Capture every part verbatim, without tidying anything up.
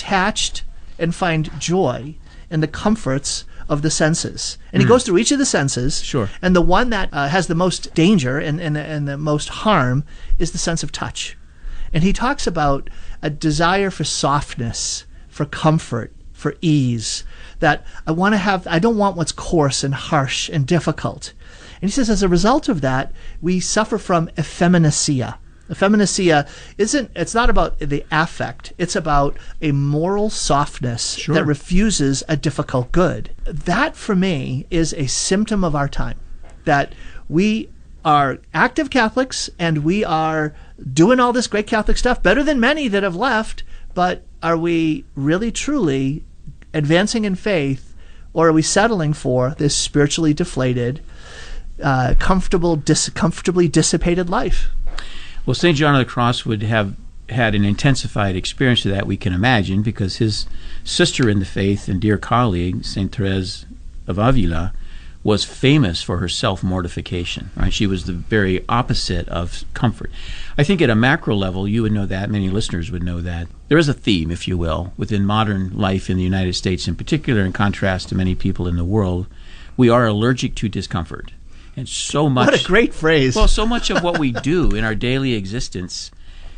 attached and find joy in the comforts of the senses. And he Mm. goes through each of the senses. Sure. And the one that uh, has the most danger and, and, and the most harm is the sense of touch. And he talks about a desire for softness, for comfort, for ease, that I want to have, I don't want what's coarse and harsh and difficult. And he says as a result of that, we suffer from effeminacia. Effeminacia isn't, it's not about the affect, it's about a moral softness Sure. that refuses a difficult good. That, for me, is a symptom of our time. That we are active Catholics and we are doing all this great Catholic stuff, better than many that have left, but are we really, truly advancing in faith, or are we settling for this spiritually deflated, uh, comfortable, dis- comfortably dissipated life? Well, Saint John of the Cross would have had an intensified experience of that, we can imagine, because his sister in the faith and dear colleague, Saint Therese of Avila, was famous for her self-mortification. Right? She was the very opposite of comfort. I think at a macro level, you would know that, many listeners would know that. There is a theme, if you will, within modern life in the United States in particular, in contrast to many people in the world. We are allergic to discomfort. And so much... What a great phrase. Well, so much of what we do in our daily existence,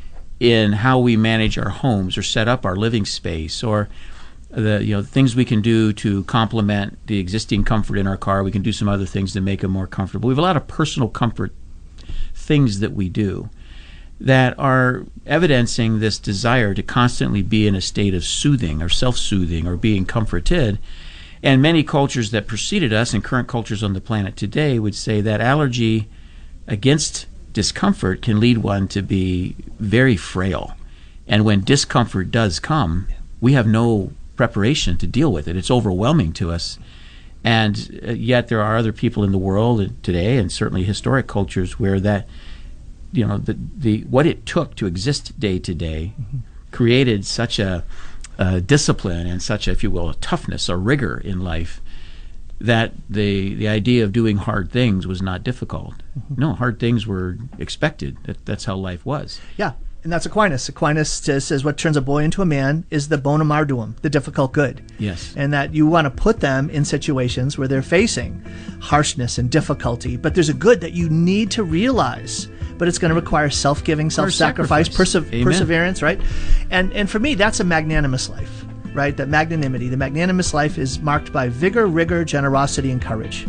in how we manage our homes or set up our living space, or the you know things we can do to complement the existing comfort in our car. We can do some other things to make it more comfortable. We have a lot of personal comfort things that we do that are evidencing this desire to constantly be in a state of soothing or self-soothing or being comforted. And many cultures that preceded us and current cultures on the planet today would say that allergy against discomfort can lead one to be very frail. And when discomfort does come, we have no preparation to deal with it. It's overwhelming to us. And uh, yet there are other people in the world today, and certainly historic cultures, where that, you know, the, the what it took to exist day to day mm-hmm. created such a Uh, discipline and such, if you will, a toughness, a rigor in life, that the the idea of doing hard things was not difficult. Mm-hmm. No, hard things were expected. That, that's how life was. Yeah, and that's Aquinas. Aquinas says what turns a boy into a man is the bonum arduum, the difficult good. Yes. And that you want to put them in situations where they're facing harshness and difficulty, but there's a good that you need to realize. But it's going to require self-giving, self-sacrifice, perse- perseverance, right? And and for me, that's a magnanimous life, right? That magnanimity, the magnanimous life is marked by vigor, rigor, generosity, and courage.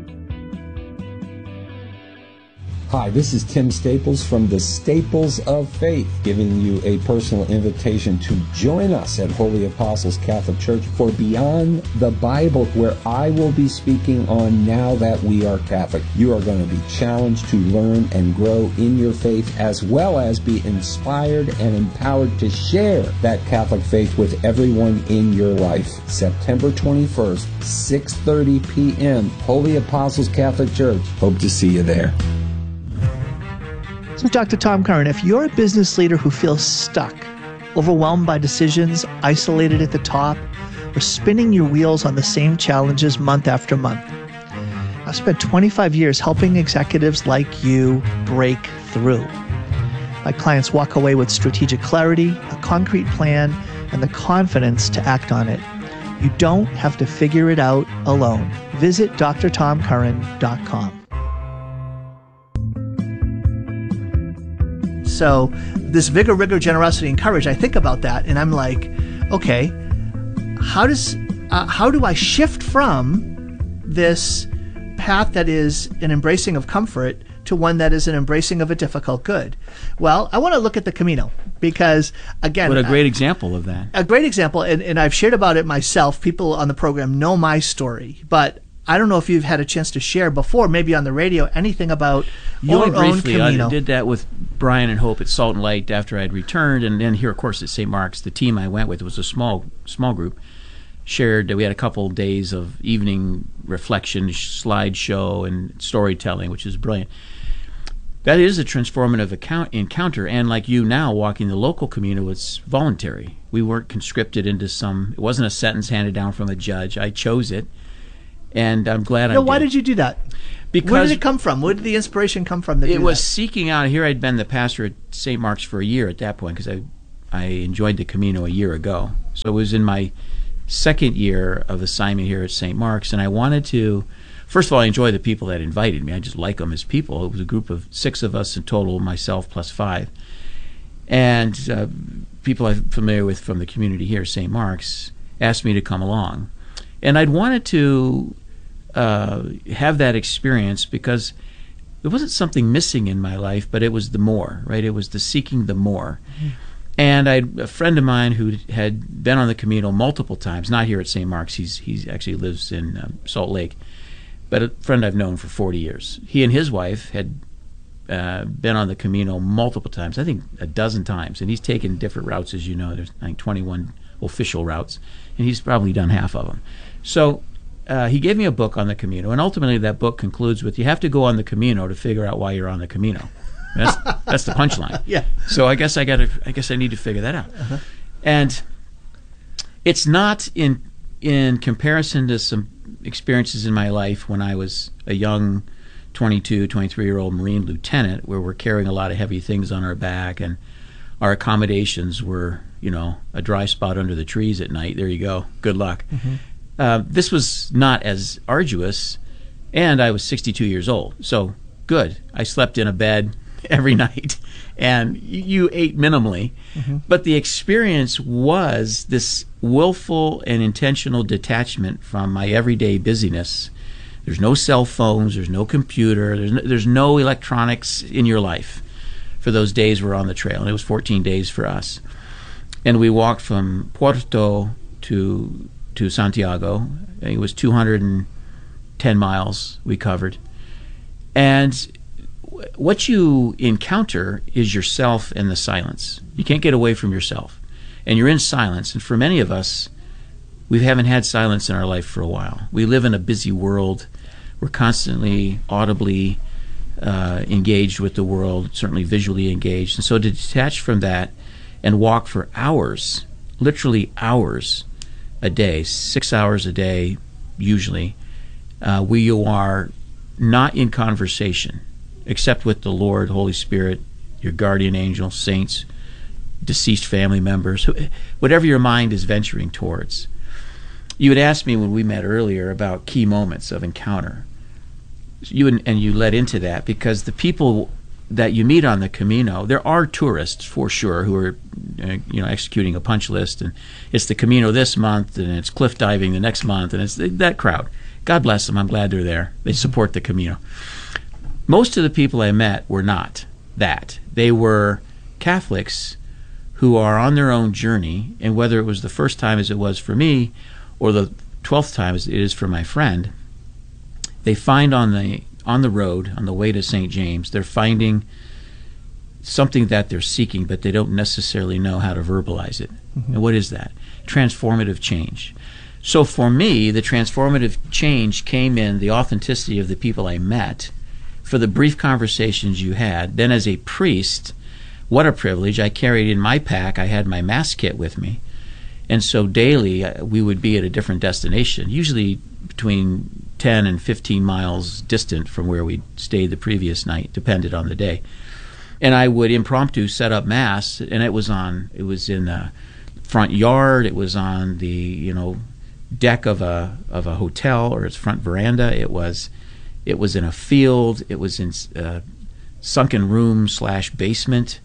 Hi, this is Tim Staples from the Staples of Faith, giving you a personal invitation to join us at Holy Apostles Catholic Church for Beyond the Bible, where I will be speaking on Now That We Are Catholic. You are going to be challenged to learn and grow in your faith, as well as be inspired and empowered to share that Catholic faith with everyone in your life. September twenty-first, six thirty p.m., Holy Apostles Catholic Church. Hope to see you there. So Doctor Tom Curran, if you're a business leader who feels stuck, overwhelmed by decisions, isolated at the top, or spinning your wheels on the same challenges month after month, I've spent twenty-five years helping executives like you break through. My clients walk away with strategic clarity, a concrete plan, and the confidence to act on it. You don't have to figure it out alone. Visit d r tom curran dot com. So this vigor, rigor, generosity, and courage, I think about that, and I'm like, okay, how does uh, how do I shift from this path that is an embracing of comfort to one that is an embracing of a difficult good? Well, I want to look at the Camino, because, again... What a great I, example of that. A great example, and, and I've shared about it myself. People on the program know my story, but I don't know if you've had a chance to share before, maybe on the radio, anything about your Only own briefly, Camino. I did that with Brian and Hope at Salt and Light after I'd returned, and then here, of course, at Saint Mark's, the team I went with, it was a small small group, shared, we had a couple days of evening reflection, slideshow, and storytelling, which is brilliant. That is a transformative account, encounter, and like you now, walking the local Camino, it's voluntary. We weren't conscripted into some, it wasn't a sentence handed down from a judge. I chose it. And I'm glad I no, did. Why did you do that? Because where did it come from? Where did the inspiration come from? To it do was that? seeking out. Here I'd been the pastor at Saint Mark's for a year at that point, because I, I enjoyed the Camino a year ago. So it was in my second year of assignment here at Saint Mark's, and I wanted to, first of all, I enjoy the people that invited me. I just like them as people. It was a group of six of us in total, myself plus five. And uh, people I'm familiar with from the community here, Saint Mark's, asked me to come along. And I'd wanted to uh, have that experience because there wasn't something missing in my life, but it was the more, right? It was the seeking the more. Mm-hmm. And I a friend of mine who had been on the Camino multiple times, not here at Saint Mark's, he's he actually lives in um, Salt Lake, but a friend I've known for forty years. He and his wife had uh, been on the Camino multiple times, I think a dozen times, and he's taken different routes, as you know. There's I think twenty-one official routes, and he's probably done half of them. So uh, he gave me a book on the Camino, and ultimately that book concludes with, you have to go on the Camino to figure out why you're on the Camino. That's that's the punchline. Yeah. So I guess I got to. I guess I need to figure that out. Uh-huh. And it's not in in comparison to some experiences in my life when I was a young twenty-two, twenty-three year old Marine lieutenant, where we're carrying a lot of heavy things on our back, and our accommodations were, you know, a dry spot under the trees at night. There you go. Good luck. Mm-hmm. Uh, this was not as arduous, and I was sixty-two years old. So good. I slept in a bed every night, and you ate minimally, mm-hmm. but the experience was this willful and intentional detachment from my everyday busyness. There's no cell phones, there's no computer, there's no, there's no electronics in your life for those days we're on the trail, and it was fourteen days for us. And we walked from Puerto to to Santiago. I think it was two hundred ten miles we covered, and what you encounter is yourself and the silence. You can't get away from yourself. And you're in silence. And for many of us, we haven't had silence in our life for a while. We live in a busy world. We're constantly audibly uh, engaged with the world, certainly visually engaged. And so to detach from that and walk for hours, literally hours a day, six hours a day usually, uh, where you are not in conversation, except with the Lord, Holy Spirit, your guardian angel, saints, deceased family members, whatever your mind is venturing towards. You had asked me when we met earlier about key moments of encounter. You and, and you led into that because the people that you meet on the Camino, there are tourists for sure who are uh, you know, executing a punch list, and it's the Camino this month, and it's cliff diving the next month, and it's that crowd. God bless them. I'm glad they're there. They support the Camino. Most of the people I met were not that. They were Catholics who are on their own journey, and whether it was the first time as it was for me or the twelfth time as it is for my friend, they find on the on the road, on the way to Saint James, they're finding something that they're seeking, but they don't necessarily know how to verbalize it. Mm-hmm. And what is that? Transformative change. So for me, the transformative change came in the authenticity of the people I met, for the brief conversations you had. Then as a priest, what a privilege. I carried in my pack, I had my Mass kit with me. And so daily uh, we would be at a different destination, usually between ten and fifteen miles distant from where we stayed the previous night, depended on the day. And I would impromptu set up Mass, and it was on, it was in the front yard, it was on the, you know, deck of a of a hotel or its front veranda, it was It was in a field. It was in a sunken room slash basement.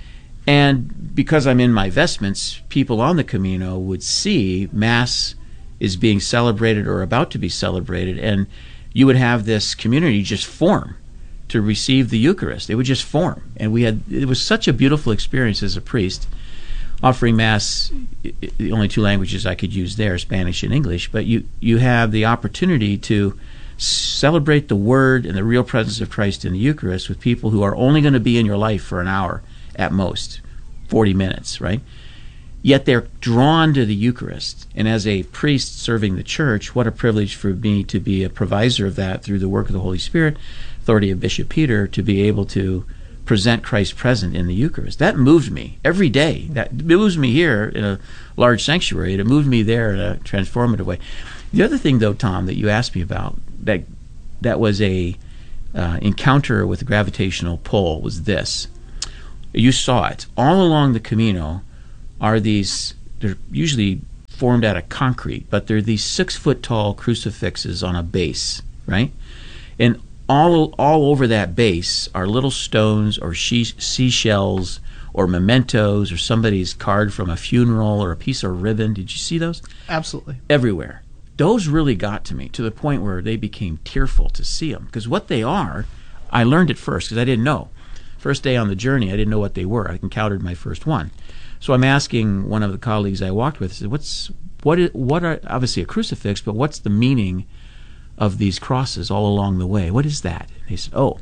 And because I'm in my vestments, people on the Camino would see Mass is being celebrated or about to be celebrated, and you would have this community just form to receive the Eucharist. It would just form. And we had, it was such a beautiful experience as a priest, offering Mass. The only two languages I could use there, Spanish and English, but you, you have the opportunity to celebrate the Word and the real presence of Christ in the Eucharist with people who are only going to be in your life for an hour at most, forty minutes, right? Yet they're drawn to the Eucharist. And as a priest serving the church, what a privilege for me to be a provisor of that through the work of the Holy Spirit, authority of Bishop Peter, to be able to present Christ present in the Eucharist. That moved me every day. That moves me here in a large sanctuary. It moved me there in a transformative way. The other thing, though, Tom, that you asked me about, that that was a uh, encounter with gravitational pull, was this. You saw it. All along the Camino are these, they're usually formed out of concrete, but they're these six-foot-tall crucifixes on a base, right? And all all over that base are little stones or she, seashells or mementos or somebody's card from a funeral or a piece of ribbon. Did you see those? Absolutely. Everywhere. Those really got to me to the point where they became tearful to see them. Because what they are, I learned at first because I didn't know. First day on the journey, I didn't know what they were. I encountered my first one. So I'm asking one of the colleagues I walked with, I said, what's, what, is, what are, obviously a crucifix, but what's the meaning of these crosses all along the way? What is that? And they said, oh,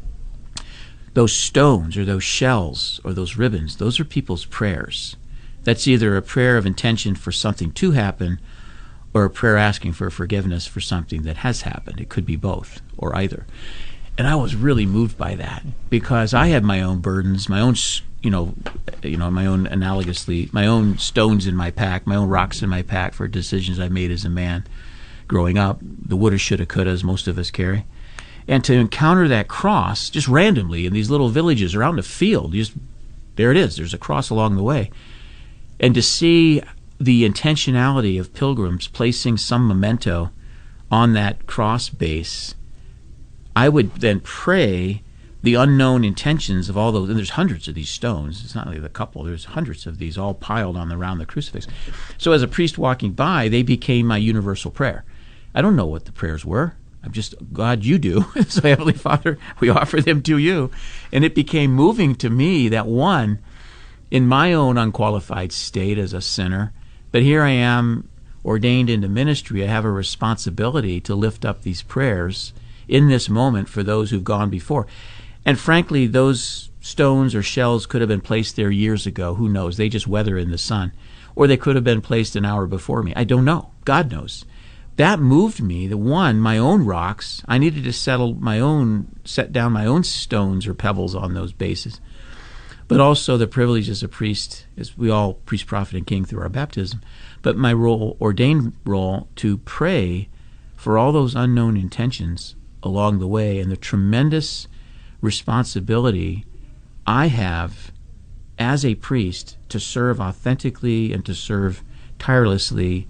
those stones or those shells or those ribbons, those are people's prayers. That's either a prayer of intention for something to happen or a prayer asking for forgiveness for something that has happened. It could be both or either. And I was really moved by that because I had my own burdens, my own, you know, you know, my own analogously, my own stones in my pack, my own rocks in my pack for decisions I made as a man growing up, the woulda, shoulda, couldas most of us carry. And to encounter that cross just randomly in these little villages around the field, just there it is, there's a cross along the way. And to see the intentionality of pilgrims placing some memento on that cross base, I would then pray the unknown intentions of all those, and there's hundreds of these stones. It's not like a couple, there's hundreds of these all piled on the, around the crucifix. So as a priest walking by, they became my universal prayer. I don't know what the prayers were. I'm just, God, you do. So Heavenly Father, we offer them to you. And it became moving to me that one, in my own unqualified state as a sinner, but here I am ordained into ministry. I have a responsibility to lift up these prayers in this moment for those who've gone before. And frankly, those stones or shells could have been placed there years ago. Who knows? They just weather in the sun. Or they could have been placed an hour before me. I don't know. God knows. That moved me. The one, my own rocks, I needed to settle my own, set down my own stones or pebbles on those bases. But also the privilege as a priest, as we all priest, prophet, and king through our baptism, but my role, ordained role, to pray for all those unknown intentions along the way and the tremendous responsibility I have as a priest to serve authentically and to serve tirelessly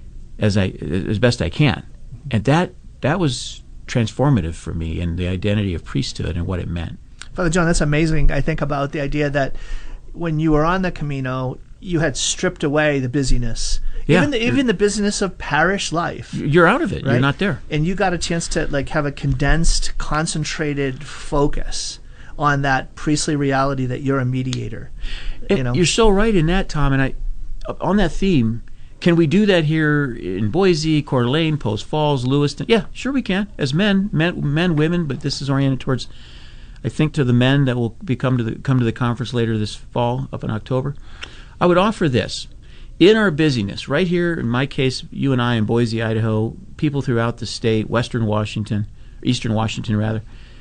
as I as best I can. And that that was transformative for me in the identity of priesthood and what it meant. Father John, that's amazing. I think about the idea that when you were on the Camino, you had stripped away the busyness. Yeah, even the, even the busyness of parish life. You're out of it. Right? You're not there. And you got a chance to like have a condensed, concentrated focus on that priestly reality that you're a mediator. And you know, you're so right in that, Tom. And I, on that theme, can we do that here in Boise, Coeur d'Alene, Post Falls, Lewiston? Yeah, sure we can. As men, men, men, women, but this is oriented towards, I think, to the men that will be come to the come to the conference later this fall, up in October. I would offer this. In our busyness, right here, in my case, you and I in Boise, Idaho, people throughout the state, Western Washington, Eastern Washington rather,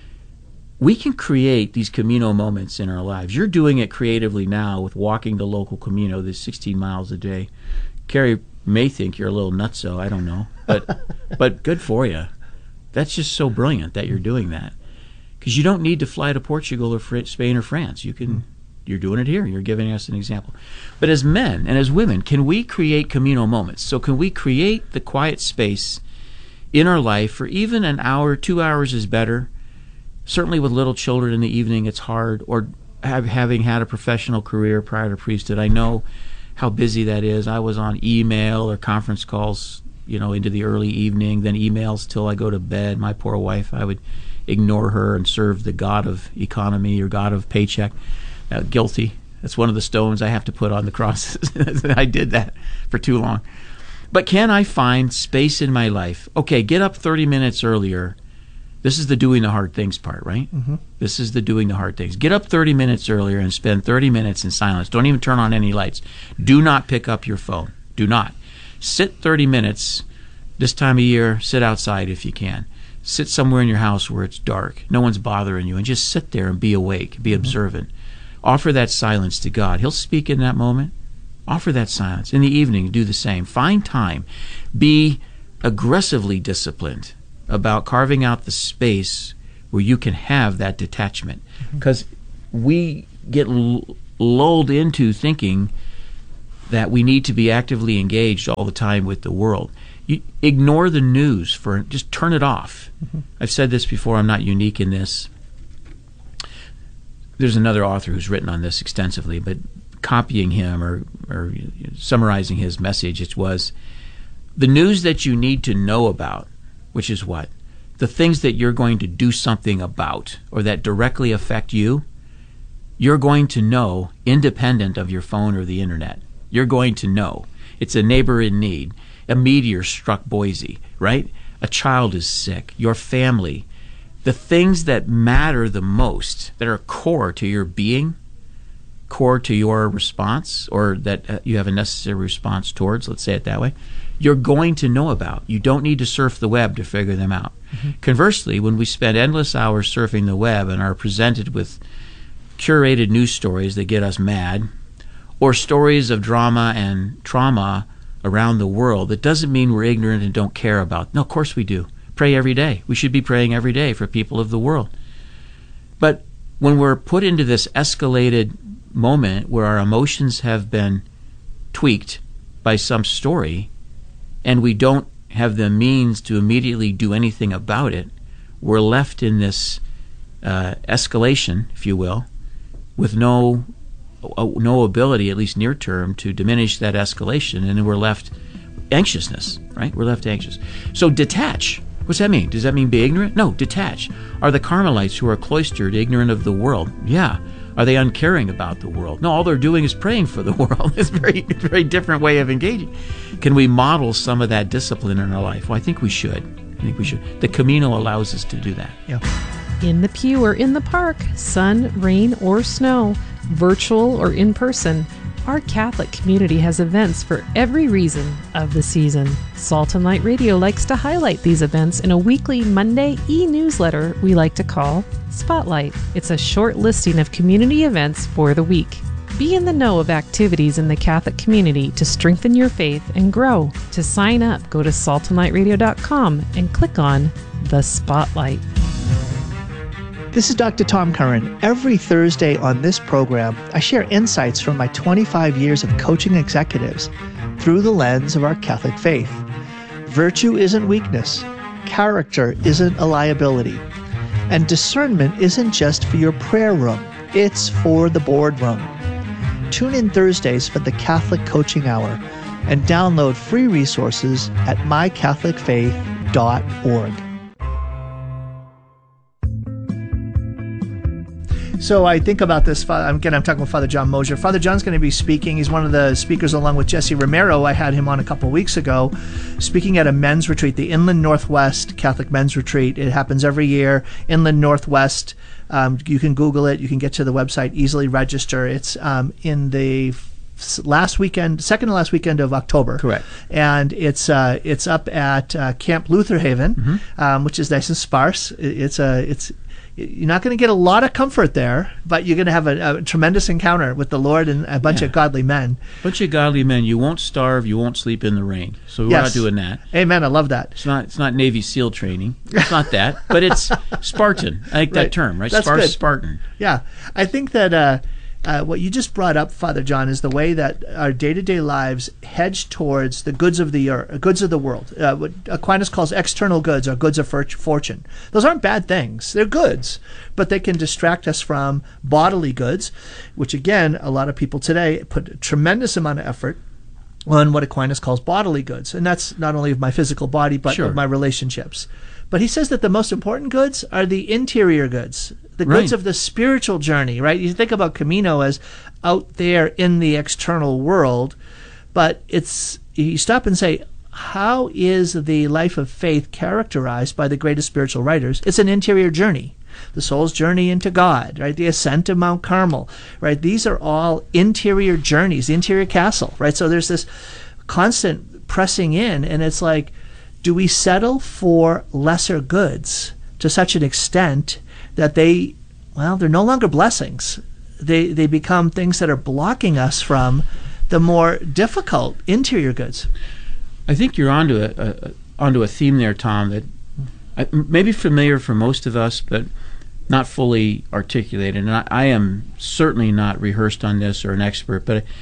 we can create these Camino moments in our lives. You're doing it creatively now with walking the local Camino, this sixteen miles a day. Carrie may think you're a little nutso, I don't know, but but good for you. That's just so brilliant that you're doing that, because you don't need to fly to Portugal or Fr- Spain or France. You can. You're doing it here. You're giving us an example. But as men and as women, can we create Camino moments? So can we create the quiet space in our life for even an hour, two hours is better. Certainly with little children in the evening, it's hard. Or have, having had a professional career prior to priesthood, I know how busy that is. I was on email or conference calls, you know, into the early evening, then emails till I go to bed. My poor wife, I would ignore her and serve the God of economy or God of paycheck. Uh, guilty. That's one of the stones I have to put on the crosses. I did that for too long. But can I find space in my life? Okay, get up thirty minutes earlier. This is the doing the hard things part, right? Mm-hmm. This is the doing the hard things. Get up thirty minutes earlier and spend thirty minutes in silence. Don't even turn on any lights. Do not pick up your phone. Do not. Sit thirty minutes. This time of year, sit outside if you can. Sit somewhere in your house where it's dark. No one's bothering you. And just sit there and be awake. Be mm-hmm. observant. Offer that silence to God. He'll speak in that moment. Offer that silence. In the evening, do the same. Find time. Be aggressively disciplined about carving out the space where you can have that detachment. Because mm-hmm. we get l- lulled into thinking that we need to be actively engaged all the time with the world. You ignore the news for just turn it off. Mm-hmm. I've said this before. I'm not unique in this. There's another author who's written on this extensively, but copying him or, or summarizing his message, it was the news that you need to know about, which is what? The things that you're going to do something about or that directly affect you, you're going to know independent of your phone or the internet. You're going to know. It's a neighbor in need. A meteor struck Boise, right? A child is sick. Your family. The things that matter the most, that are core to your being, core to your response, or that uh, you have a necessary response towards, let's say it that way, you're going to know about. You don't need to surf the web to figure them out. Mm-hmm. Conversely, when we spend endless hours surfing the web and are presented with curated news stories that get us mad, or stories of drama and trauma around the world, that doesn't mean we're ignorant and don't care about. No, of course we do. Pray every day. We should be praying every day for people of the world. But when we're put into this escalated moment where our emotions have been tweaked by some story and we don't have the means to immediately do anything about it, we're left in this uh, escalation, if you will, with no uh, no ability, at least near term, to diminish that escalation, and then we're left anxiousness, right? We're left anxious. So detach. What's that mean? Does that mean be ignorant? No, detach. Are the Carmelites who are cloistered ignorant of the world? Yeah. Are they uncaring about the world? No, all they're doing is praying for the world. It's a very, very different way of engaging. Can we model some of that discipline in our life? Well, I think we should. I think we should. The Camino allows us to do that. Yeah. In the pew or in the park, sun, rain, or snow, virtual or in person, our Catholic community has events for every reason of the season. Salt and Light Radio likes to highlight these events in a weekly Monday e-newsletter we like to call Spotlight. It's a short listing of community events for the week. Be in the know of activities in the Catholic community to strengthen your faith and grow. To sign up, go to salt and light radio dot com and click on the Spotlight. This is Doctor Tom Curran. Every Thursday on this program, I share insights from my twenty-five years of coaching executives through the lens of our Catholic faith. Virtue isn't weakness. Character isn't a liability. And discernment isn't just for your prayer room. It's for the boardroom. Tune in Thursdays for the Catholic Coaching Hour and download free resources at my catholic faith dot org. So I think about this, again, I'm talking with Father John Mosier. Father John's going to be speaking. He's one of the speakers along with Jesse Romero. I had him on a couple weeks ago, speaking at a men's retreat, the Inland Northwest Catholic Men's Retreat. It happens every year, Inland Northwest. Um, you can Google it. You can get to the website, easily register. It's um, in the last weekend, second to last weekend of October. Correct. And it's uh, it's up at uh, Camp Luther Haven, mm-hmm. um, which is nice and sparse. It's a it's. You're not going to get a lot of comfort there, but you're going to have a, a tremendous encounter with the Lord and a bunch yeah. of godly men. A bunch of godly men. You won't starve. You won't sleep in the rain. So we're yes. not doing that. Amen. I love that. It's not. It's not Navy SEAL training. It's not that. But it's Spartan. I like right. that term, right? That's Spar- good. Spartan. Yeah, I think that uh, uh, what you just brought up, Father John, is the way that our day-to-day lives hedge towards the goods of the earth, goods of the world. Uh, what Aquinas calls external goods or goods of fortune. Those aren't bad things. They're goods, but they can distract us from bodily goods, which again, a lot of people today put a tremendous amount of effort on what Aquinas calls bodily goods. And that's not only of my physical body, but sure. of my relationships. But he says that the most important goods are the interior goods, the right. goods of the spiritual journey, right? You think about Camino as out there in the external world, but it's, you stop and say, how is the life of faith characterized by the greatest spiritual writers? It's an interior journey. The soul's journey into God, right? The ascent of Mount Carmel, right? These are all interior journeys, the interior castle, right? So there's this constant pressing in, and it's like, do we settle for lesser goods to such an extent that they, well, they're no longer blessings. They they become things that are blocking us from the more difficult interior goods. I think you're onto a, a onto a theme there, Tom, that I, maybe familiar for most of us, but not fully articulated. And I, I am certainly not rehearsed on this or an expert, but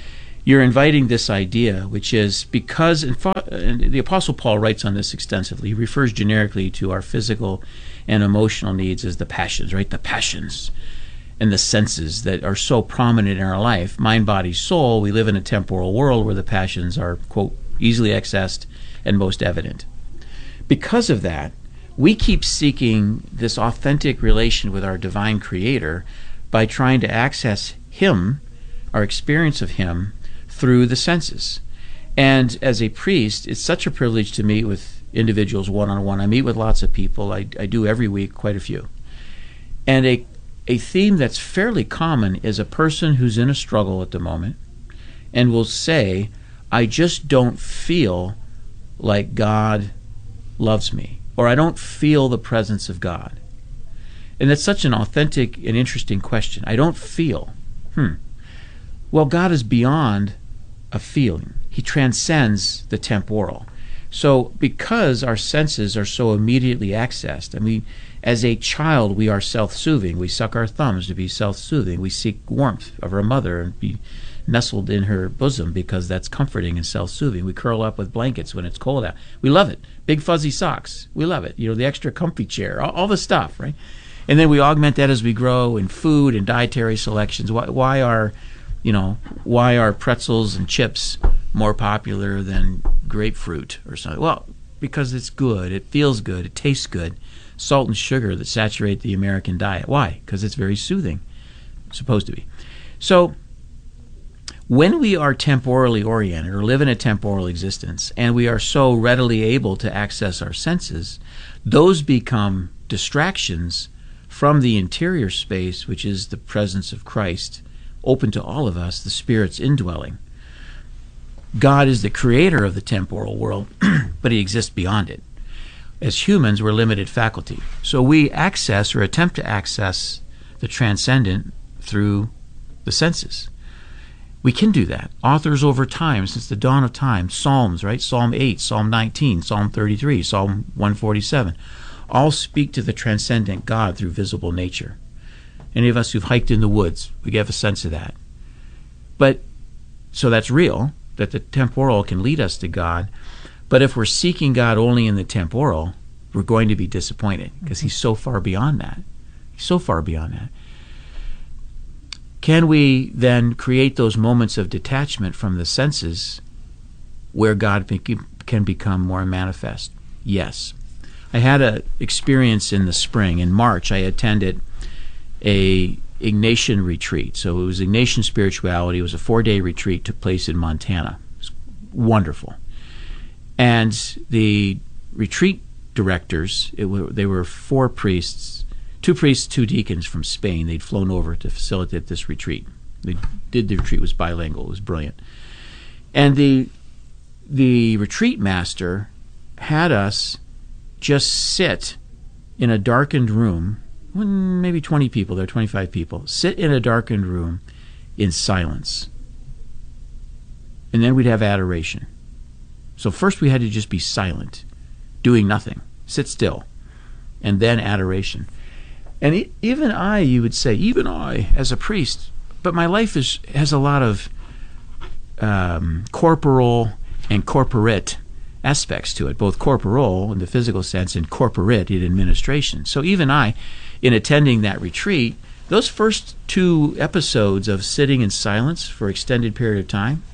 you're inviting this idea, which is because, and the Apostle Paul writes on this extensively, he refers generically to our physical and emotional needs as the passions, right? The passions and the senses that are so prominent in our life, mind, body, soul. We live in a temporal world where the passions are, quote, easily accessed and most evident. Because of that, we keep seeking this authentic relation with our divine Creator by trying to access Him, our experience of Him, through the senses. And as a priest, it's such a privilege to meet with individuals one-on-one. I meet with lots of people. I, I do every week, quite a few. And a, a theme that's fairly common is a person who's in a struggle at the moment and will say, I just don't feel like God loves me, or I don't feel the presence of God. And that's such an authentic and interesting question. I don't feel. Hmm. Well, God is beyond a feeling. He transcends the temporal. So because our senses are so immediately accessed, I mean, as a child we are self-soothing. We suck our thumbs to be self-soothing. We seek warmth of our mother and be nestled in her bosom because that's comforting and self-soothing. We curl up with blankets when it's cold out. We love it. Big fuzzy socks. We love it. You know, the extra comfy chair, all, all the stuff, right? And then we augment that as we grow in food and dietary selections. Why, why are, you know, why are pretzels and chips more popular than grapefruit or something? Well, because it's good, it feels good, it tastes good. Salt and sugar that saturate the American diet. Why? Because it's very soothing. It's supposed to be. So when we are temporally oriented or live in a temporal existence and we are so readily able to access our senses, those become distractions from the interior space, which is the presence of Christ, open to all of us, the Spirit's indwelling. God is the creator of the temporal world, but He exists beyond it. As humans, we're limited faculty. So we access or attempt to access the transcendent through the senses. We can do that. Authors over time, since the dawn of time, Psalms, right? Psalm eight, Psalm nineteen, Psalm thirty-three, Psalm one forty-seven, all speak to the transcendent God through visible nature. Any of us who've hiked in the woods, we get a sense of that. But, so that's real, that the temporal can lead us to God. But if we're seeking God only in the temporal, we're going to be disappointed because He's so far beyond that. He's so far beyond that. Can we then create those moments of detachment from the senses where God can become more manifest? Yes. I had an experience in the spring. In March, I attended a Ignatian retreat. So it was Ignatian spirituality. It was a four-day retreat, took place in Montana. It was wonderful. And the retreat directors, it were, they were four priests, two priests, two deacons from Spain. They'd flown over to facilitate this retreat. They did the retreat, it was bilingual, it was brilliant. And the the retreat master had us just sit in a darkened room, maybe twenty people there, twenty-five people, sit in a darkened room in silence. And then we'd have adoration. So first we had to just be silent, doing nothing, sit still, and then adoration. And e- even I, you would say, even I, as a priest, but my life is has a lot of um, corporal and corporate aspects to it, both corporal in the physical sense and corporate in administration. So even I, in attending that retreat, those first two episodes of sitting in silence for an extended period of time,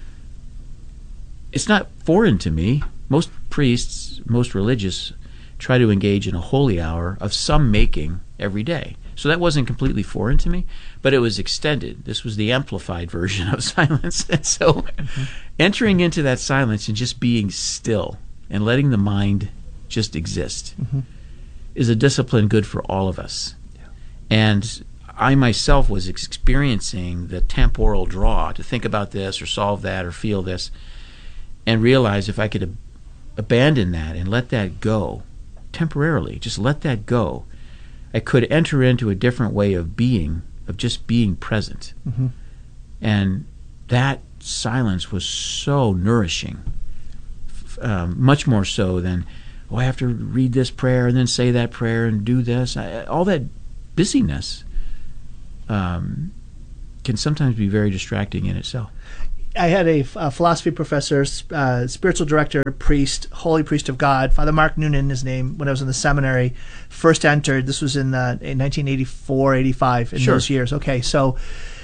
it's not foreign to me. Most priests, most religious, try to engage in a holy hour of some making every day. So that wasn't completely foreign to me, but it was extended. This was the amplified version of silence. And so mm-hmm. entering into that silence and just being still and letting the mind just exist mm-hmm. is a discipline good for all of us. Yeah. And I myself was experiencing the temporal draw to think about this or solve that or feel this, and realize if I could ab- abandon that and let that go temporarily, just let that go, I could enter into a different way of being, of just being present. Mm-hmm. And that silence was so nourishing, um, much more so than, oh, I have to read this prayer and then say that prayer and do this. I, all that busyness um, can sometimes be very distracting in itself. I had a, a philosophy professor, uh, spiritual director, priest, holy priest of God, Father Mark Noonan, his name, when I was in the seminary, first entered. This was in, uh, in nineteen eighty-four, eighty-five, in Sure. those years. Okay, so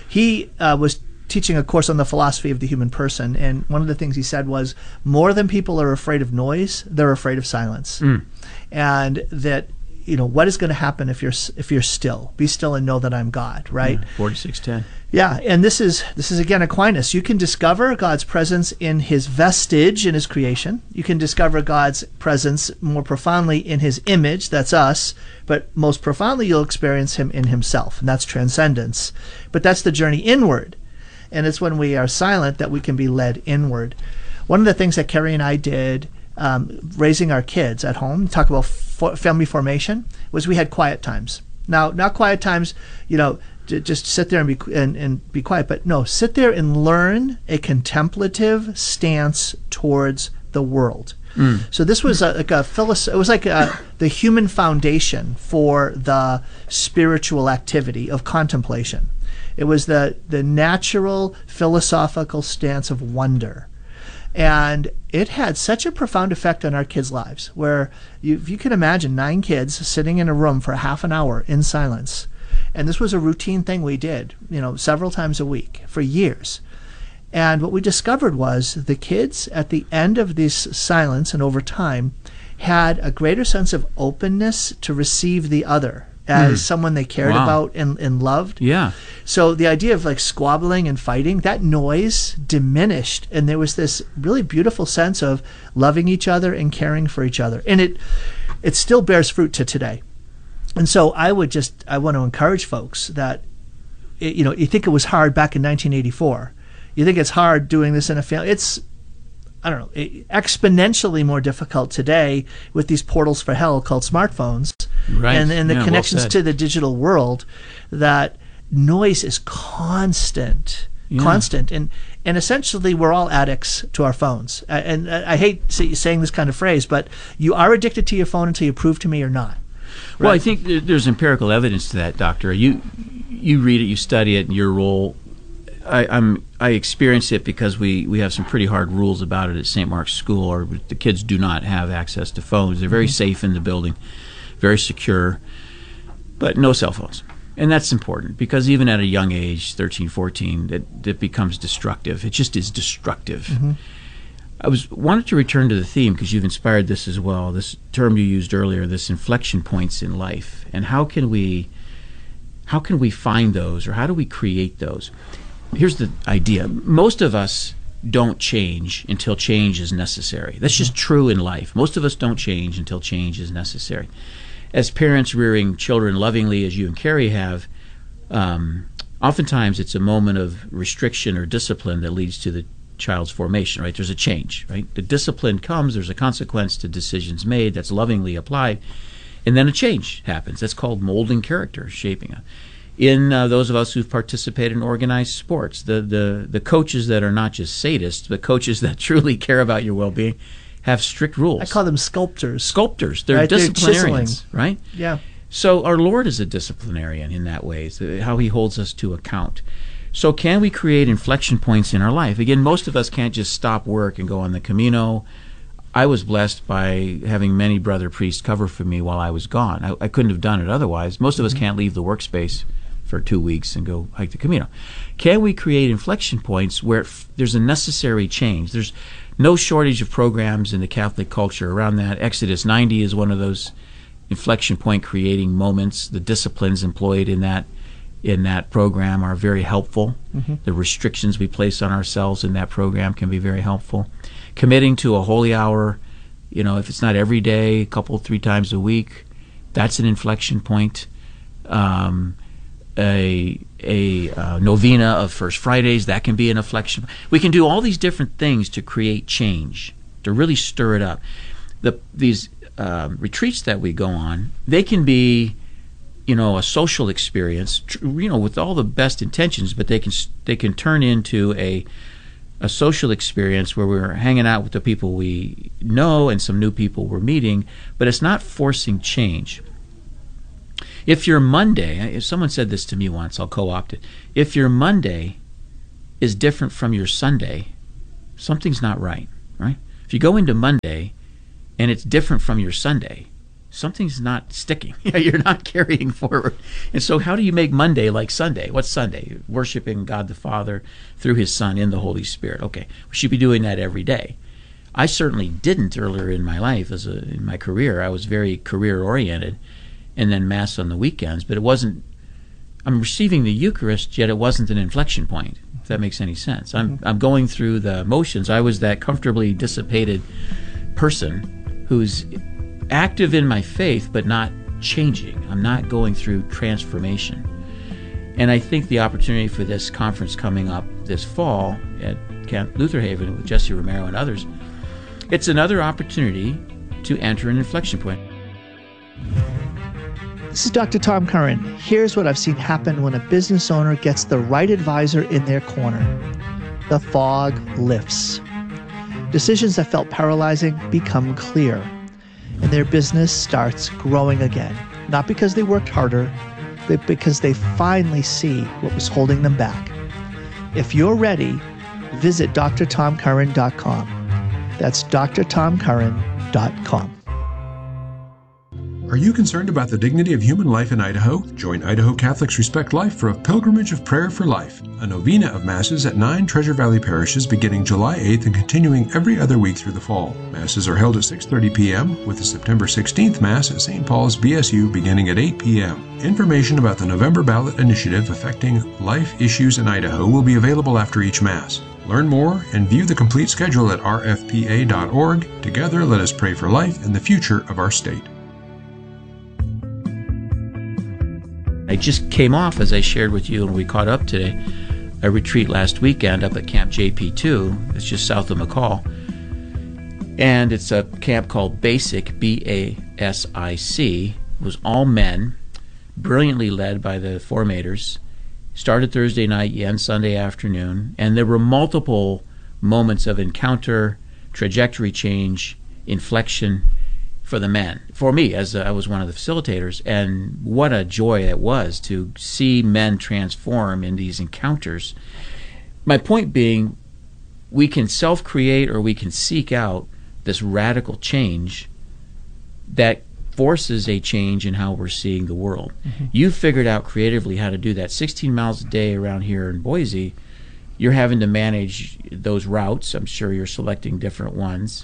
he uh, was teaching a course on the philosophy of the human person, and one of the things he said was, more than people are afraid of noise, they're afraid of silence. Mm. And that, you know, what is going to happen if you're if you're still? Be still and know that I'm God, right? Yeah, forty-six ten. Yeah, and this is this is again Aquinas. You can discover God's presence in his vestige in his creation. You can discover God's presence more profoundly in his image, that's us, but most profoundly you'll experience him in himself, and that's transcendence. But that's the journey inward. And it's when we are silent that we can be led inward. One of the things that Carrie and I did um, raising our kids at home, talk about for family formation, was we had quiet times. Now, not quiet times, you know, j- just sit there and be and, and be quiet, but no, sit there and learn a contemplative stance towards the world. Mm. So this was a, like a philosoph- it was like a, the human foundation for the spiritual activity of contemplation. It was the the natural philosophical stance of wonder. And it had such a profound effect on our kids' lives, where you, if you can imagine nine kids sitting in a room for half an hour in silence. And this was a routine thing we did, you know, several times a week for years. And what we discovered was the kids at the end of this silence and over time had a greater sense of openness to receive the other as mm. someone they cared wow. about and, and loved. Yeah. So the idea of like squabbling and fighting, that noise diminished, and there was this really beautiful sense of loving each other and caring for each other. And it it still bears fruit to today. And so I would just, I want to encourage folks that, it, you know, you think it was hard back in nineteen eighty-four. You think it's hard doing this in a family. It's, I don't know, exponentially more difficult today with these portals for hell called smartphones. Right. And, and the yeah, connections well to the digital world, that noise is constant, yeah. constant. And and essentially we're all addicts to our phones. And I hate saying this kind of phrase, but you are addicted to your phone until you prove to me you're not. Right? Well, I think there's empirical evidence to that, Doctor. You you read it, you study it, and your role, I, I'm I experience it because we, we have some pretty hard rules about it at Saint Mark's School, or the kids do not have access to phones. They're very mm-hmm. safe in the building, very secure, but no cell phones. And that's important because even at a young age, thirteen, fourteen, it, it becomes destructive. It just is destructive. Mm-hmm. I was wanted to return to the theme because you've inspired this as well, this term you used earlier, this inflection points in life. And how can we how can we find those, or how do we create those? Here's the idea. Most of us don't change until change is necessary. That's just true in life. Most of us don't change until change is necessary. As parents rearing children lovingly, as you and Carrie have, um, oftentimes it's a moment of restriction or discipline that leads to the child's formation, right? There's a change, right? The discipline comes, there's a consequence to decisions made that's lovingly applied, and then a change happens. That's called molding character, shaping it. In uh, those of us who've participated in organized sports, the, the, the coaches that are not just sadists, but coaches that truly care about your well-being, have strict rules. I call them sculptors. Sculptors. They're right? disciplinarians, They're right? Yeah. So our Lord is a disciplinarian in that way, so how he holds us to account. So can we create inflection points in our life? Again, most of us can't just stop work and go on the Camino. I was blessed by having many brother priests cover for me while I was gone. I, I couldn't have done it otherwise. Most of us mm-hmm. can't leave the workspace for two weeks and go hike the Camino. Can we create inflection points where f- there's a necessary change? There's no shortage of programs in the Catholic culture around that. Exodus ninety is one of those inflection point creating moments. The disciplines employed in that in that program are very helpful. Mm-hmm. The restrictions we place on ourselves in that program can be very helpful. Committing to a holy hour, you know, if it's not every day, a couple, three times a week, that's an inflection point. Um, a a uh, novena of First Fridays, that can be an inflection. We can do all these different things to create change, to really stir it up. The these uh, retreats that we go on, they can be, you know, a social experience, you know, with all the best intentions, but they can they can turn into a a social experience where we're hanging out with the people we know and some new people we're meeting, but it's not forcing change. If your Monday, if someone said this to me once, I'll co-opt it. If your Monday is different from your Sunday, something's not right, right? If you go into Monday and it's different from your Sunday, something's not sticking. You're not carrying forward. And so how do you make Monday like Sunday? What's Sunday? Worshiping God the Father through his Son in the Holy Spirit. Okay, we should be doing that every day. I certainly didn't earlier in my life. As a, in my career, I was very career-oriented, and then Mass on the weekends. But it wasn't, I'm receiving the Eucharist, yet it wasn't an inflection point, if that makes any sense. I'm, mm-hmm. I'm going through the motions. I was that comfortably dissipated person who's active in my faith, but not changing. I'm not going through transformation. And I think the opportunity for this conference coming up this fall at Camp Luther Haven with Jesse Romero and others, it's another opportunity to enter an inflection point. This is Doctor Tom Curran. Here's what I've seen happen when a business owner gets the right advisor in their corner. The fog lifts. Decisions that felt paralyzing become clear, and their business starts growing again. Not because they worked harder, but because they finally see what was holding them back. If you're ready, visit D R tom curran dot com. That's D R tom curran dot com. Are you concerned about the dignity of human life in Idaho? Join Idaho Catholics Respect Life for a pilgrimage of prayer for life, a novena of masses at nine Treasure Valley parishes beginning July eighth and continuing every other week through the fall. Masses are held at six thirty p.m. with the September sixteenth Mass at Saint Paul's B S U beginning at eight p.m. Information about the November ballot initiative affecting life issues in Idaho will be available after each Mass. Learn more and view the complete schedule at r f p a dot org. Together, let us pray for life and the future of our state. I just came off, as I shared with you when we caught up today, a retreat last weekend up at Camp J P two. It's just south of McCall. And it's a camp called BASIC, B A S I C. It was all men, brilliantly led by the formators. Started Thursday night, end Sunday afternoon. And there were multiple moments of encounter, trajectory change, inflection for the men. For me, as I was one of the facilitators, and what a joy it was to see men transform in these encounters. My point being, we can self-create or we can seek out this radical change that forces a change in how we're seeing the world. Mm-hmm. You figured out creatively how to do that. sixteen miles a day around here in Boise, you're having to manage those routes. I'm sure you're selecting different ones.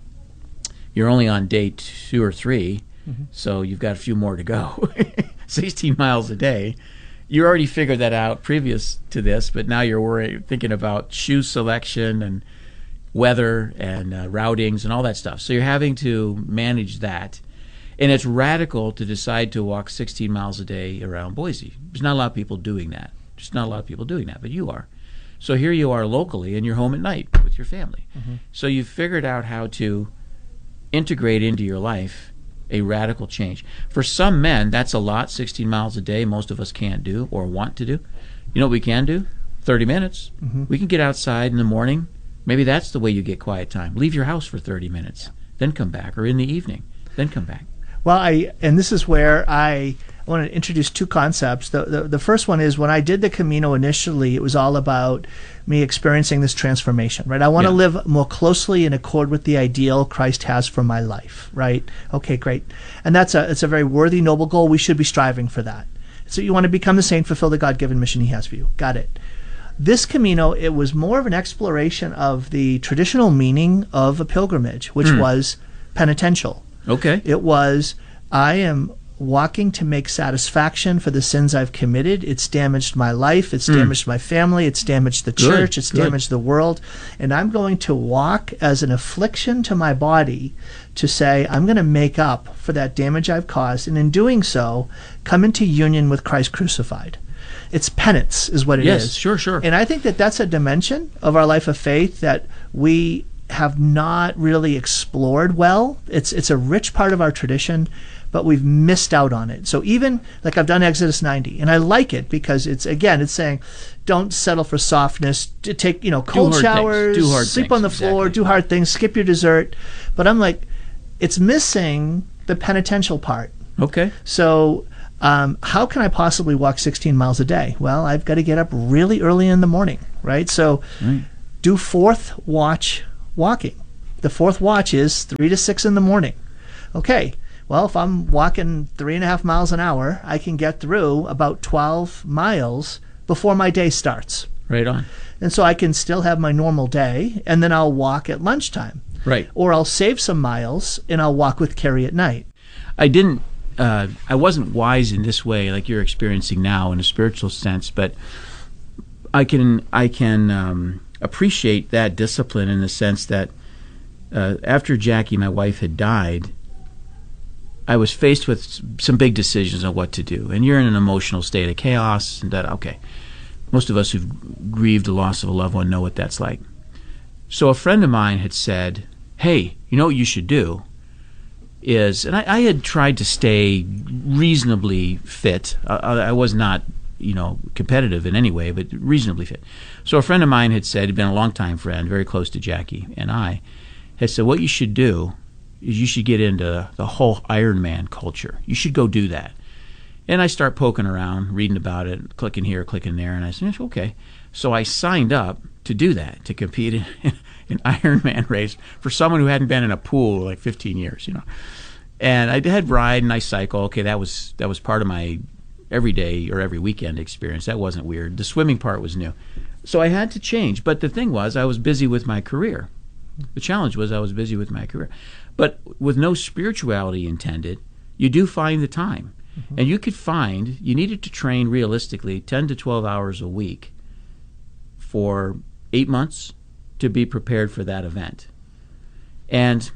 You're only on day two or three, mm-hmm. so you've got a few more to go. sixteen miles a day. You already figured that out previous to this, but now you're worried, thinking about shoe selection and weather and uh, routings and all that stuff. So you're having to manage that. And it's radical to decide to walk sixteen miles a day around Boise. There's not a lot of people doing that. There's not a lot of people doing that, but you are. So here you are locally, and you're home at night with your family. Mm-hmm. So you've figured out how to integrate into your life a radical change. For some men, that's a lot, sixteen miles a day. Most of us can't do or want to do. You know what we can do? thirty minutes. Mm-hmm. We can get outside in the morning. Maybe that's the way you get quiet time. Leave your house for thirty minutes, then come back, or in the evening, then come back. Well, I and this is where I want to introduce two concepts. The, the the first one is when I did the Camino initially, it was all about me experiencing this transformation, right? I want yeah. to live more closely in accord with the ideal Christ has for my life, right? Okay, great. And that's a it's a very worthy, noble goal. We should be striving for that. So you want to become the saint, fulfill the God-given mission he has for you. Got it. This Camino, it was more of an exploration of the traditional meaning of a pilgrimage, which mm. was penitential. Okay. It was, I am walking to make satisfaction for the sins I've committed. It's damaged my life. It's mm. damaged my family. It's damaged the Good. church. It's Good. damaged the world. And I'm going to walk as an affliction to my body to say, I'm going to make up for that damage I've caused. And in doing so, come into union with Christ crucified. It's penance is what it yes, is. Yes, sure, sure. And I think that that's a dimension of our life of faith that we have not really explored well. It's it's a rich part of our tradition, but we've missed out on it. So even, like I've done Exodus ninety, and I like it because it's, again, it's saying, don't settle for softness, to take, you know, cold showers, do hard sleep things. on the floor, exactly. do hard things, skip your dessert. But I'm like, it's missing the penitential part. Okay. So Um, how can I possibly walk sixteen miles a day? Well, I've got to get up really early in the morning, right? So Right. do fourth watch walking. The fourth watch is three to six in the morning. Okay, well, if I'm walking three and a half miles an hour, I can get through about twelve miles before my day starts. Right on. And so I can still have my normal day, and then I'll walk at lunchtime. Right. Or I'll save some miles, and I'll walk with Carrie at night. I didn't. Uh, I wasn't wise in this way, like you're experiencing now, in a spiritual sense. But I can. I can um, appreciate that discipline in the sense that uh, after Jackie, my wife, had died, I was faced with some big decisions on what to do. And you're in an emotional state of chaos, and that okay. Most of us who've grieved the loss of a loved one know what that's like. So a friend of mine had said, hey, you know what you should do is, and I, I had tried to stay reasonably fit. I, I was not, you know, competitive in any way, but reasonably fit. So a friend of mine had said, he'd been a longtime friend, very close to Jackie and I, had said, what you should do is you should get into the whole Ironman culture. You should go do that. And I start poking around, reading about it, clicking here, clicking there, and I said, okay. So I signed up to do that, to compete in an Ironman race for someone who hadn't been in a pool like fifteen years, you know. And I had ride and I cycle. Okay, that was that was part of my everyday or every weekend experience. That wasn't weird. The swimming part was new. So I had to change. But the thing was, I was busy with my career. The challenge was I was busy with my career. But with no spirituality intended, you do find the time. Mm-hmm. And you could find, you needed to train realistically ten to twelve hours a week for eight months to be prepared for that event. And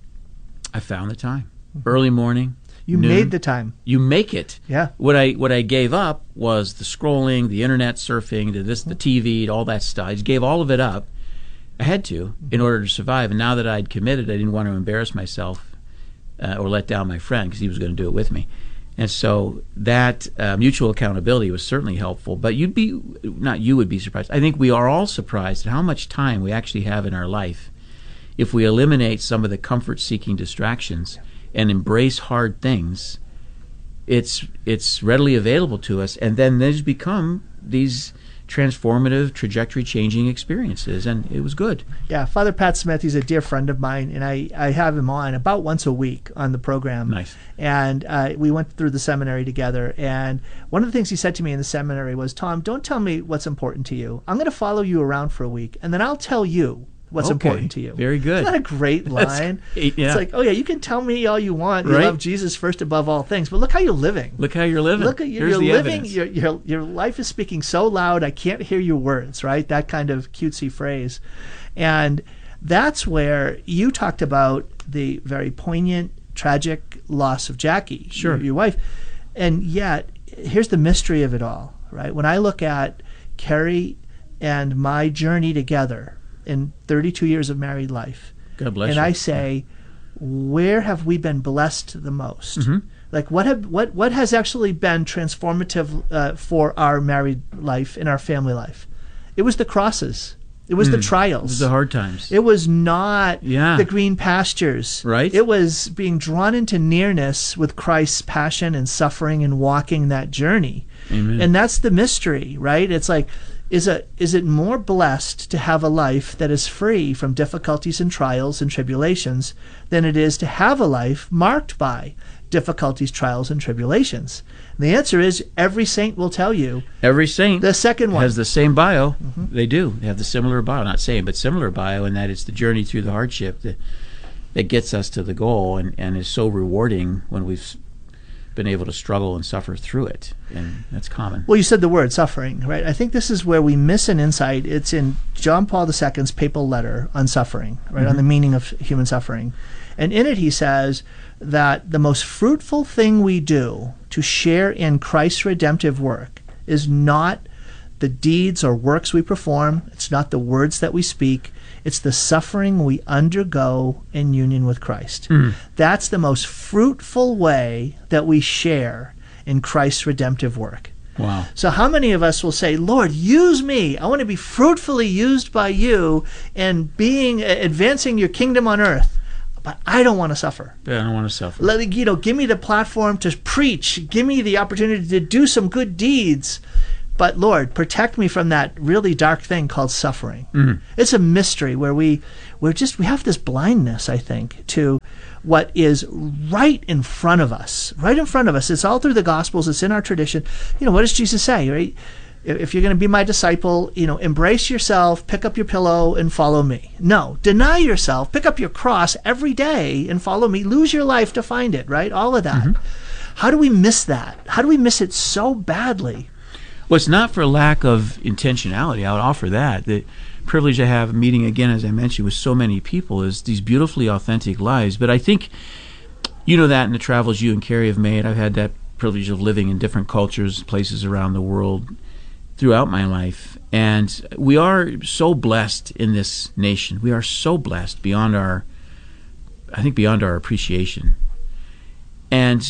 I found the time. Mm-hmm. Early morning. You noon, made the time. You make it. Yeah. What I what I gave up was the scrolling, the internet surfing, the this, the T V, all that stuff. I just gave all of it up. I had to in order to survive. And now that I'd committed, I didn't want to embarrass myself uh, or let down my friend because he was going to do it with me. And so that uh, mutual accountability was certainly helpful. But you'd be, not you would be surprised. I think we are all surprised at how much time we actually have in our life if we eliminate some of the comfort-seeking distractions and embrace hard things. It's it's readily available to us, and then these become these transformative, trajectory-changing experiences, and it was good. Yeah, Father Pat Smith, he's a dear friend of mine, and I, I have him on about once a week on the program. Nice. And uh, we went through the seminary together, and one of the things he said to me in the seminary was, Tom, don't tell me what's important to you. I'm going to follow you around for a week, and then I'll tell you what's okay. important to you. Very good. Isn't that a great line? Yeah. It's like, oh yeah, you can tell me all you want. You right? love Jesus first above all things, but look how you're living. Look how you're living. Look at you, Here's you're the living. evidence. Your your your life is speaking so loud I can't hear your words. Right? That kind of cutesy phrase, and that's where you talked about the very poignant, tragic loss of Jackie, sure. your, your wife, and yet here's the mystery of it all. Right? When I look at Carrie and my journey together in thirty-two years of married life, God bless and you. I say, where have we been blessed the most? Mm-hmm. Like what have what what has actually been transformative uh, for our married life and our family life? It was the crosses. It was mm. the trials. It was the hard times. It was not yeah. the green pastures. Right. It was being drawn into nearness with Christ's passion and suffering and walking that journey. Amen. And that's the mystery, right? It's like, is it is it more blessed to have a life that is free from difficulties and trials and tribulations than it is to have a life marked by difficulties, trials, and tribulations? And the answer is every saint will tell you. Every saint the second one has the same bio. Mm-hmm. They do. They have the similar bio, not same, but similar bio, and that it's the journey through the hardship that that gets us to the goal, and, and is so rewarding when we've been able to struggle and suffer through it, and that's common. Well, you said the word suffering, right? I think this is where we miss an insight. It's in John Paul the Second's papal letter on suffering, right? Mm-hmm. On the meaning of human suffering. And in it he says that the most fruitful thing we do to share in Christ's redemptive work is not the deeds or works we perform, it's not the words that we speak, it's the suffering we undergo in union with Christ. Mm. That's the most fruitful way that we share in Christ's redemptive work. Wow. So how many of us will say, Lord, use me. I want to be fruitfully used by you in being, advancing your kingdom on earth. but I don't want to suffer. Yeah, I don't want to suffer. Let, you know, give me the platform to preach. Give me the opportunity to do some good deeds. But Lord, protect me from that really dark thing called suffering. Mm-hmm. It's a mystery where we, we're just, we have this blindness, I think, to what is right in front of us. Right in front of us. It's all through the Gospels. It's in our tradition. You know, what does Jesus say, right? If you're going to be my disciple, you know, embrace yourself, pick up your pillow, and follow me. No, deny yourself, pick up your cross every day and follow me. Lose your life to find it, right? All of that. Mm-hmm. How do we miss that? How do we miss it so badly? Well, it's not for lack of intentionality. I would offer that. The privilege I have meeting again, as I mentioned, with so many people is these beautifully authentic lives. But I think, you know that in the travels you and Carrie have made. I've had that privilege of living in different cultures, places around the world throughout my life. And we are so blessed in this nation. We are so blessed beyond our, I think, beyond our appreciation. And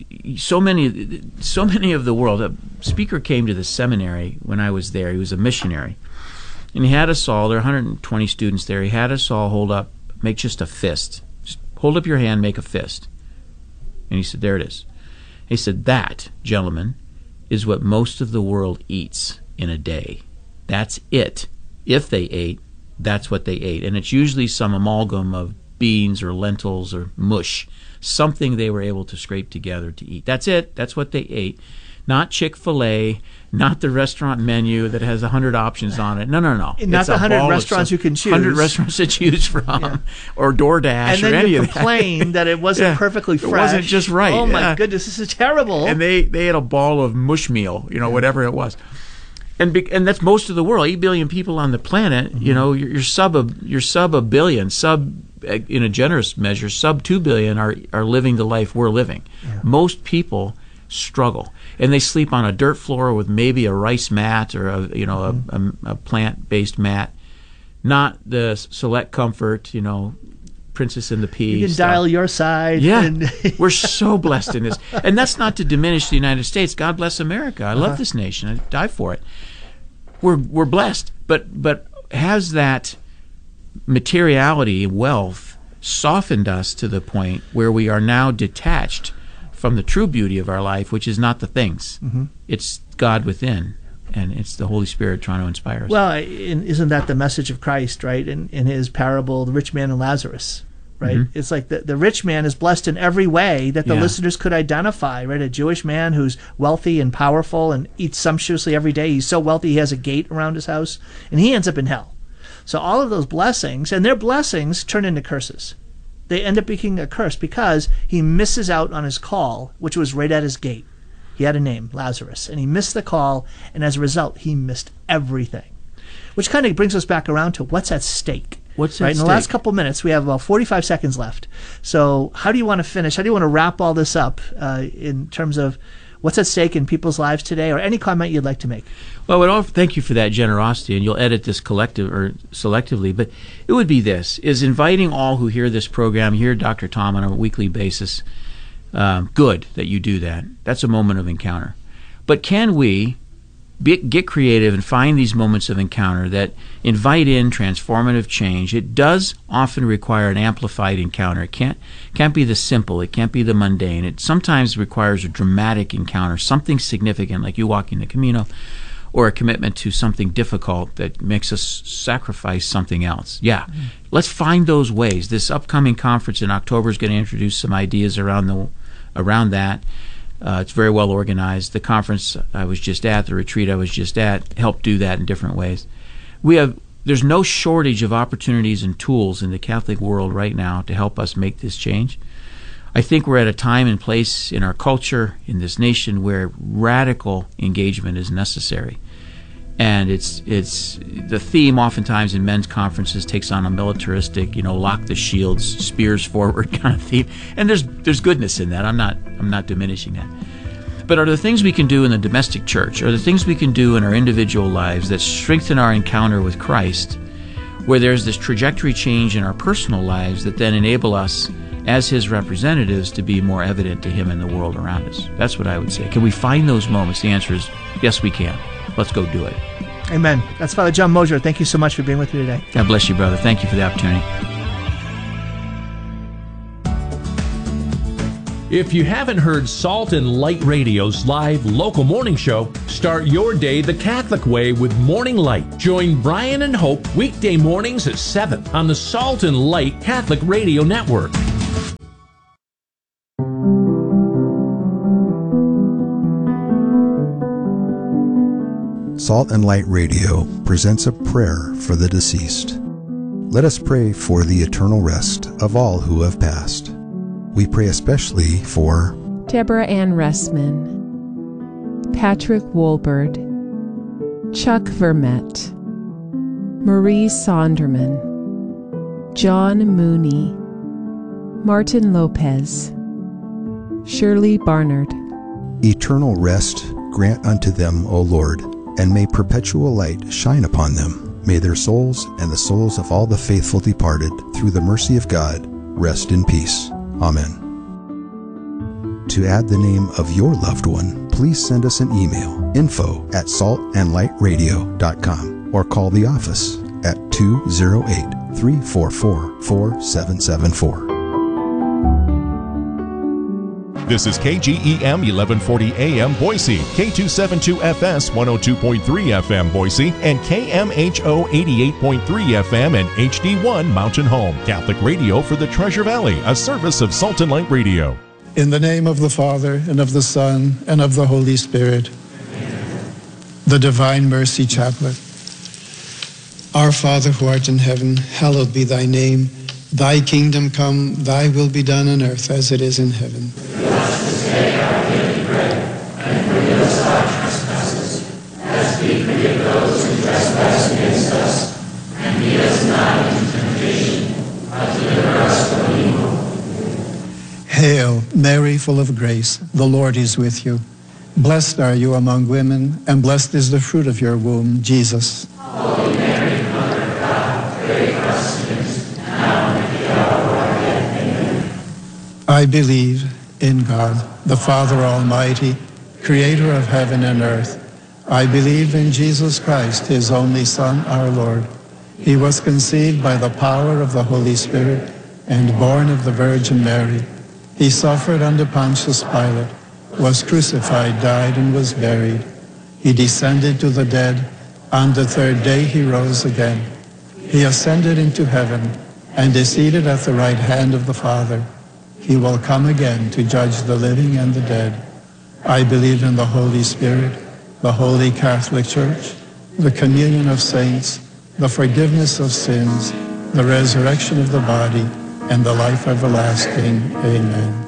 so many, so many of the world. A speaker came to the seminary when I was there. He was a missionary, and he had us all. There were one hundred twenty students there. He had us all hold up, make just a fist. Just hold up your hand, make a fist. And he said, "There it is." He said, "That, gentlemen, is what most of the world eats in a day. That's it. If they ate, that's what they ate, and it's usually some amalgam of beans or lentils or mush." Something they were able to scrape together to eat. That's it. That's what they ate. Not Chick-fil-A, not the restaurant menu that has one hundred options on it. No, no, no. Not it's the one hundred restaurants you can choose. one hundred restaurants to choose from, yeah. Or DoorDash and or any of that. And then you complain that it wasn't yeah. perfectly fresh. It wasn't just right. Oh, my yeah. goodness, this is terrible. And they, they had a ball of mush meal, you know, whatever it was. And be, and that's most of the world. Eight billion people on the planet. Mm-hmm. You know, you're, you're sub a you're sub a billion, sub in a generous measure, sub two billion are are living the life we're living. Yeah. Most people struggle, and they sleep on a dirt floor with maybe a rice mat or a you know mm-hmm. a, a, a plant based mat, not the select comfort. You know, Princess and the Pea. You can stuff. dial your side. Yeah, and we're so blessed in this, and that's not to diminish the United States. God bless America. I love uh-huh. this nation. I die for it. We're we're blessed, but but has that materiality, wealth, softened us to the point where we are now detached from the true beauty of our life, which is not the things. Mm-hmm. It's God within, and it's the Holy Spirit trying to inspire us. Well, isn't that the message of Christ, right? In, in his parable, the rich man and Lazarus, right? Mm-hmm. It's like the, the rich man is blessed in every way that the yeah. listeners could identify, right? A Jewish man who's wealthy and powerful and eats sumptuously every day. He's so wealthy he has a gate around his house, and he ends up in hell. So all of those blessings, and their blessings turn into curses. They end up becoming a curse because he misses out on his call, which was right at his gate. He had a name, Lazarus, and he missed the call, and as a result, he missed everything. Which kind of brings us back around to what's at stake. What's right? at In stake? the last couple minutes, we have about forty-five seconds left. So how do you want to finish? How do you want to wrap all this up uh, in terms of what's at stake in people's lives today, or any comment you'd like to make? Well, I would offer, thank you for that generosity, and you'll edit this collective or selectively, but it would be this, is inviting all who hear this program, hear Doctor Tom on a weekly basis. Um, good that you do that. That's a moment of encounter. But can we be, get creative and find these moments of encounter that invite in transformative change? It does often require an amplified encounter. It can't can't be the simple. It can't be the mundane. It sometimes requires a dramatic encounter, something significant, like you walking the Camino, or a commitment to something difficult that makes us sacrifice something else. Yeah, mm-hmm. Let's find those ways. This upcoming conference in October is going to introduce some ideas around the around that. Uh, it's very well organized. The conference I was just at, the retreat I was just at, helped do that in different ways. We have there's no shortage of opportunities and tools in the Catholic world right now to help us make this change. I think we're at a time and place in our culture, in this nation, where radical engagement is necessary. And it's it's the theme oftentimes in men's conferences takes on a militaristic, you know, lock the shields, spears forward kind of theme. And there's there's goodness in that. I'm not I'm not diminishing that. But are there things we can do in the domestic church? Are there things we can do in our individual lives that strengthen our encounter with Christ, where there's this trajectory change in our personal lives that then enable us as his representatives to be more evident to him in the world around us? That's what I would say. Can we find those moments? The answer is yes, we can. Let's go do it. Amen. That's Father John Mosier. Thank you so much for being with me today. God bless you, brother. Thank you for the opportunity. If you haven't heard Salt and Light Radio's live local morning show, start your day the Catholic way with Morning Light. Join Brian and Hope weekday mornings at seven on the Salt and Light Catholic Radio Network. Salt and Light Radio presents a prayer for the deceased. Let us pray for the eternal rest of all who have passed. We pray especially for Deborah Ann Ressman, Patrick Wolbert, Chuck Vermette, Marie Sonderman, John Mooney, Martin Lopez, Shirley Barnard. eternal rest grant unto them, O Lord, and may perpetual light shine upon them. May their souls and the souls of all the faithful departed, through the mercy of God, rest in peace. Amen. To add the name of your loved one, please send us an email, info at salt and light radio dot com, or call the office at two oh eight, three four four, four seven seven four. This is K G E M eleven forty A M Boise, K two seventy-two F S one oh two point three F M Boise, and K M H O eighty-eight point three F M and H D one Mountain Home. Catholic radio for the Treasure Valley, a service of Salt and Light Radio. In the name of the Father, and of the Son, and of the Holy Spirit. Amen. The Divine Mercy Chaplet. Our Father who art in heaven, hallowed be thy name. Thy kingdom come, thy will be done on earth as it is in heaven. Give us this day our daily bread, and forgive us our trespasses, as we forgive those who trespass against us. And lead us not into temptation, but deliver us from evil. Hail, Mary, full of grace, the Lord is with you. Blessed are you among women, and blessed is the fruit of your womb, Jesus. Holy Mary, Mother of God, pray for us sinners, now and at the hour of our death. Amen. I believe in God, the Father Almighty, creator of heaven and earth. I believe in Jesus Christ, his only Son, our Lord. He was conceived by the power of the Holy Spirit and born of the Virgin Mary. He suffered under Pontius Pilate, was crucified, died, and was buried. He descended to the dead. On the third day he rose again. He ascended into heaven and is seated at the right hand of the Father. He will come again to judge the living and the dead. I believe in the Holy Spirit, the Holy Catholic Church, the communion of saints, the forgiveness of sins, the resurrection of the body, and the life everlasting. Amen.